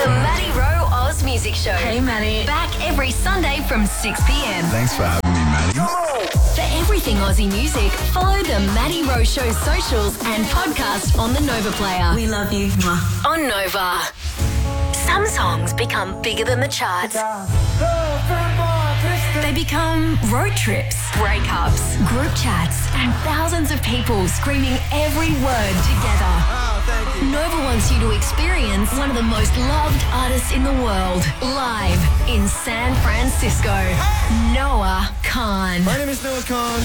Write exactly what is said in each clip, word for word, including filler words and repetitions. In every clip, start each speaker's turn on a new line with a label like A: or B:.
A: The Maddie Rowe Oz Music Show.
B: Hey, Maddie.
A: Back every Sunday from six p.m.
C: Thanks for having me, Maddie.
A: For everything Aussie music, follow the Maddie Rowe Show socials and podcast on the Nova Player.
B: We love you. Mwah.
A: On Nova. Some songs become bigger than the charts. They become road trips, breakups, group chats, and thousands of people screaming every word together. Nova wants you to experience one of the most loved artists in the world, live in San Francisco. Noah Kahan.
D: My name is Noah Kahan.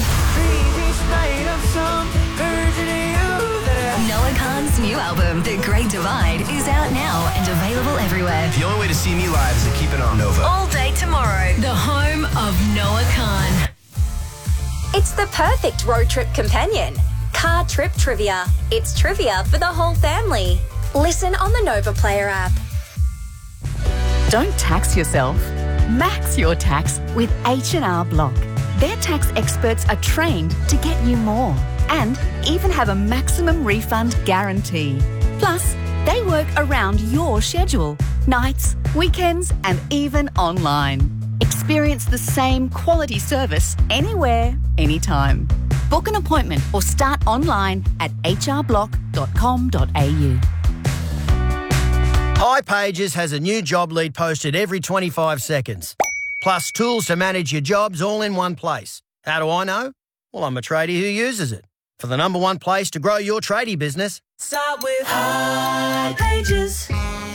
A: Noah Kahan's new album, The Great Divide, is out now and available everywhere.
D: The only way to see me live is to keep it on Nova.
A: All day tomorrow, the home of Noah Kahan.
E: It's the perfect road trip companion. Car Trip Trivia. It's trivia for the whole family. Listen on the Nova Player app.
F: Don't tax yourself. Max your tax with H and R Block. Their tax experts are trained to get you more and even have a maximum refund guarantee. Plus, they work around your schedule, nights, weekends, and even online. Experience the same quality service anywhere, anytime. Book an appointment or start online at h r block dot com dot a u.
G: hipages has a new job lead posted every twenty-five seconds. Plus tools to manage your jobs all in one place. How do I know? Well, I'm a tradie who uses it. For the number one place to grow your tradie business,
B: Start with hipages.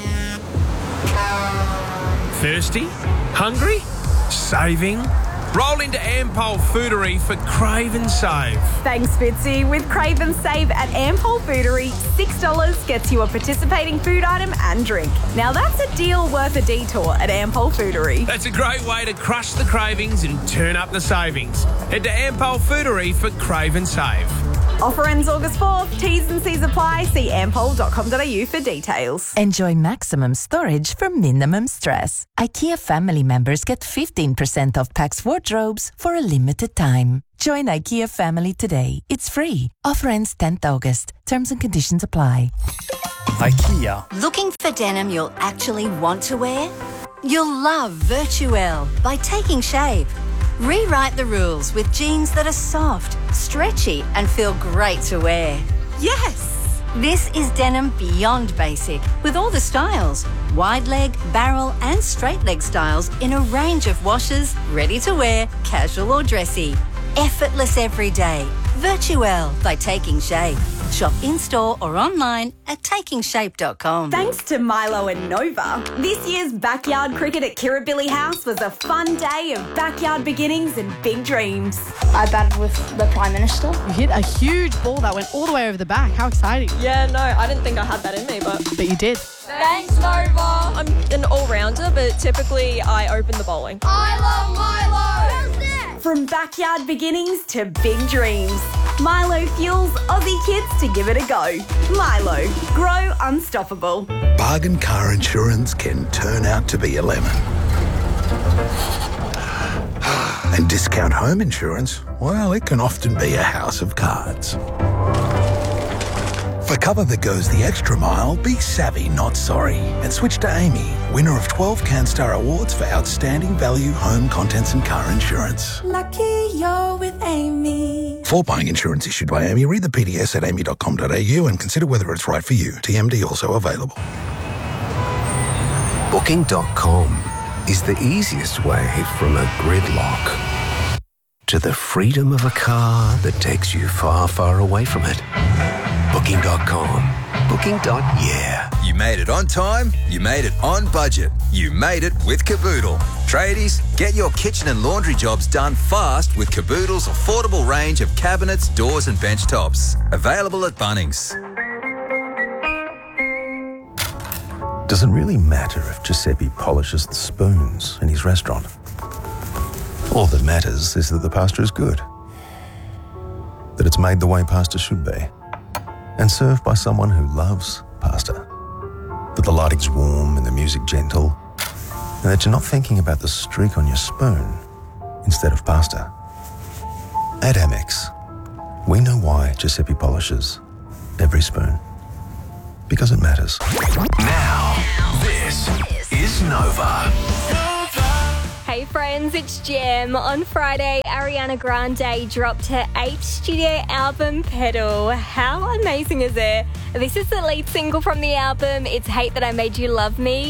H: Thirsty? Hungry? Saving? Roll into Ampol Foodery for Crave and Save.
I: Thanks, Fitzy. With Crave and Save at Ampol Foodery, six dollars gets you a participating food item and drink. Now that's a deal worth a detour at Ampol Foodery.
H: That's a great way to crush the cravings and turn up the savings. Head to Ampol Foodery for Crave and Save.
I: Offer ends August fourth. T's and C's apply. See ampol dot com dot a u for details.
J: Enjoy maximum storage for minimum stress. IKEA family members get fifteen percent off Pax wardrobes for a limited time. Join IKEA family today. It's free. Offer ends tenth August. Terms and conditions apply.
K: IKEA.
E: Looking for denim you'll actually want to wear? You'll love Virtuelle by Taking Shape. Rewrite the rules with jeans that are soft, stretchy, and feel great to wear.
I: Yes!
E: This is denim beyond basic, with all the styles. Wide leg, barrel, and straight leg styles in a range of washes, ready to wear, casual or dressy. Effortless every day. Virtuelle by Taking Shape. Shop in-store or online at taking shape dot com.
I: Thanks to Milo and Nova, this year's backyard cricket at Kirribilli House was a fun day of backyard beginnings and big dreams.
L: I batted with the Prime Minister.
M: You hit a huge ball that went all the way over the back. How exciting.
N: Yeah, no, I didn't think I had that in me, but...
M: But you did.
N: Thanks, Nova. I'm an all-rounder, but typically I open the bowling.
L: I love Milo!
I: From backyard beginnings to big dreams, Milo fuels Aussie kids to give it a go. Milo, grow unstoppable.
O: Bargain car insurance can turn out to be a lemon. And discount home insurance, well, it can often be a house of cards. For cover that goes the extra mile, be savvy, not sorry. And switch to Amy, winner of twelve CanStar Awards for outstanding value home contents and car insurance.
B: Lucky you're with Amy.
O: For buying insurance issued by Amy, read the P D S at amy dot com dot a u and consider whether it's right for you. T M D also available.
P: Booking dot com is the easiest way from a gridlock to the freedom of a car that takes you far, far away from it. Booking dot com. Booking. Yeah.
Q: You made it on time, you made it on budget, you made it with Caboodle. Tradies, get your kitchen and laundry jobs done fast with Caboodle's affordable range of cabinets, doors and bench tops. Available at Bunnings.
P: Does it really matter if Giuseppe polishes the spoons in his restaurant? All that matters is that the pasta is good, that it's made the way pasta should be, and served by someone who loves pasta, that the lighting's warm and the music gentle, and that you're not thinking about the streak on your spoon instead of pasta. At Amex, we know why Giuseppe polishes every spoon. Because it matters.
K: Now, this
O: Nova.
N: Hey friends, it's Gem. On Friday, Ariana Grande dropped her eighth studio album, Pedal. How amazing is it? This is the lead single from the album. It's Hate That I Made You Love Me.